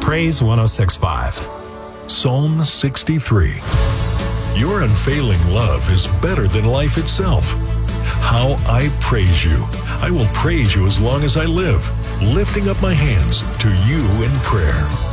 Praise 106.5. Psalm 63. Your unfailing love is better than life itself. How I praise you. I will praise you as long as I live, lifting up my hands to you in prayer.